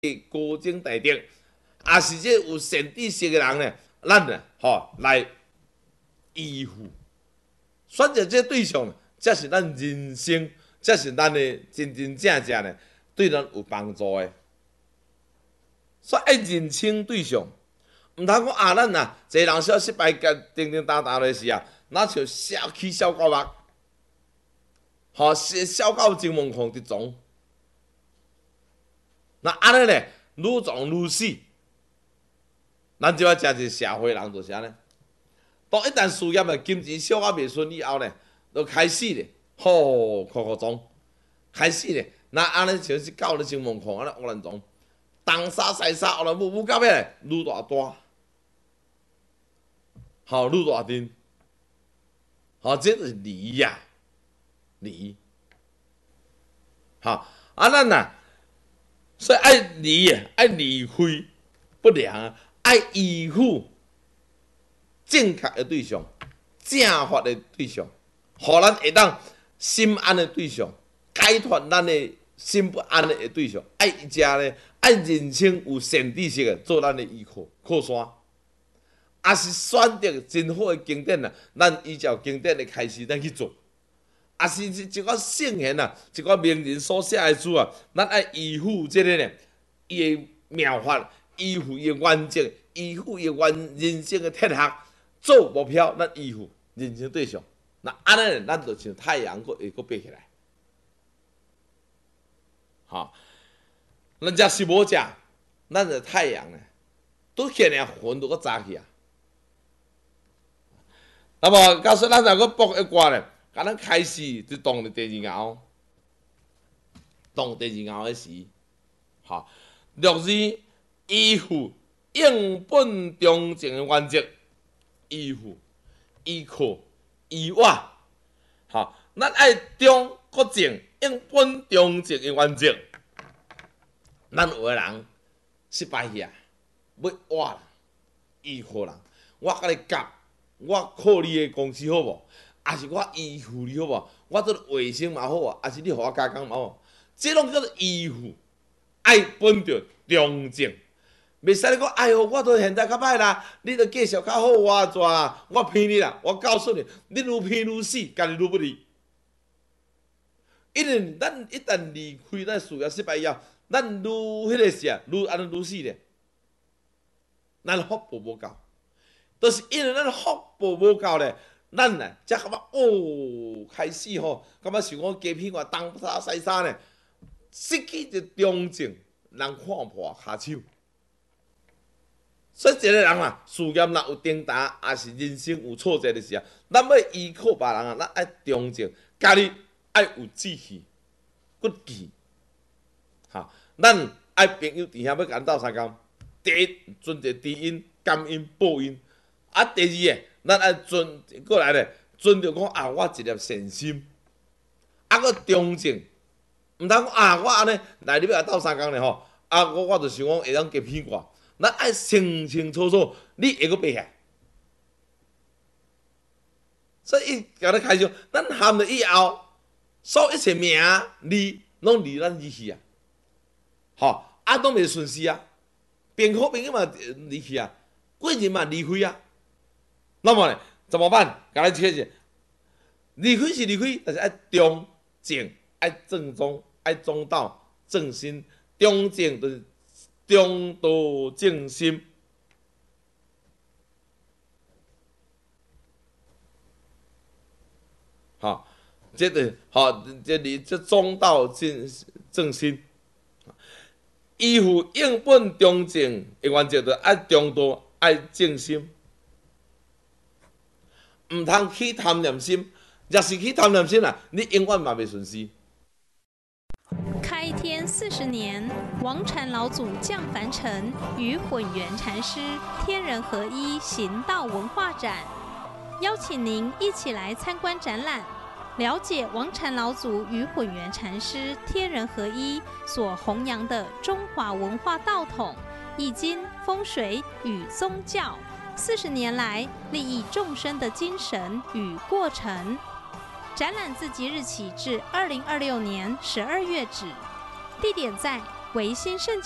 高僧大德，也是这有善知识的人呢，咱呢来依附，选择这对象，才是咱人生，才是咱的真真正正呢对咱有帮助的。所以爱认清对象，毋通讲啊，咱呐，一个人小失败，叮叮当当的时啊，那像小起小狗目，小狗真懵狂伫撞。那安尼呢，愈撞愈死。咱即摆真一社会人就是安尼。当一旦事业啊金钱小啊袂顺以后呢，就开始咧，哭撞，开始咧。那安尼像是狗咧真懵狂，安尼乌兰撞，东杀西杀，乌兰舞到尾咧，愈大，愈大阵，这就是离呀，离。咱呐。所以爱离爱离开不良啊，爱依附正确的对象、正法的对象，互咱会当心安的对象，解脱咱的心不安的对象。爱一只呢，爱认清有善知识的做咱的依靠山，也是选择真好的经典啊。咱依照经典的开始，咱去做。也是一寡圣贤啊，一寡名人所写的书啊，咱爱依附这个呢，伊的妙法，依附伊的原则，依附伊的人生的铁盒，做目标，咱依附人生对象。那安尼呢，咱就像太阳会爬起来。咱食是无食，咱的太阳呢，拄起来云就早起啊。那么，假说咱若个卜一卦呢？甲咱开始就动第二爻，动第二爻的时，六字依附应本中正的原则，依附、依靠、依我，咱爱中国正应本中正的原则。咱有个人失败去啊，要我啦，依靠人，我甲你夹，我靠你的公司好无？也是我依附你好无？我做卫生嘛好啊，也是你互我加工嘛好，这拢叫做依附，爱本着中正，袂使你讲，哎哟，我都现在较歹啦，你著继续较好我怎？我骗你啦，我告诉你，你愈骗愈死，家己愈不利。因为咱一旦离开咱事业失败以后，咱愈迄个事啊，愈安尼愈死咧，咱福报无够，就是因为咱福报无够咧。咱呢，才感觉开始感觉想讲加片我东沙西沙呢，失去着中正，人看破骹手。所以一个人啊，事业若有重大，也是人生有挫折的时候，咱要依靠别人啊，咱爱中正，家己爱有志气、骨气。咱爱朋友弟兄要甲咱斗相共，第一尊者知恩、感恩、报恩，第二个。咱爱过来咧，尊着讲啊，我一粒善心，个中正，毋通讲啊，我安尼来你要来斗相共咧吼，我就想讲会当加骗我，咱爱清清楚楚，你会阁爬起来。所以甲咱开始，咱含了以后，所有一切名利拢离咱而去啊，拢袂顺势啊，变好朋友嘛离去啊，贵人嘛离开啊。那么呢，怎么办？甲咱切解，离开是离开，但是爱中正，爱正宗，爱中道，正心。中正就是中道正心。这个这中道正心。依附应本中正的原则，就爱中道，爱正心。唔通起贪念心，若是起贪念心啊，你永远嘛袂顺遂。 开天40年，王禅老祖降凡尘，与混元禅师天人合一行道文化展，邀请您一起来参观展览，了解王禅老祖与混元禅师天人合一所弘扬的中华文化道统，易经、风水与宗教。40年来利益众生的精神与过程。展览自即日起至2026年12月止，地点在维新圣